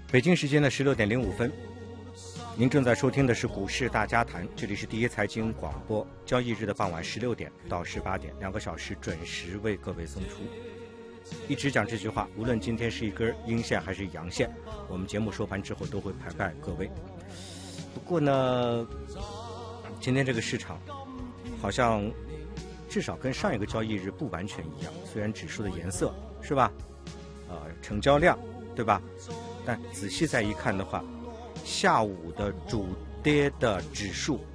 北京时间的16:05，您正在收听的是股市大家谈，这里是第一财经广播，交易日的傍晚16点到18点，2个小时准时为各位送出。一直讲这句话，无论今天是一根阴线还是阳线，我们节目收盘之后都会陪伴各位。不过呢，今天这个市场好像至少跟上一个交易日不完全一样，虽然指数的颜色是吧，成交量对吧，但仔细再一看的话，下午的主跌的指数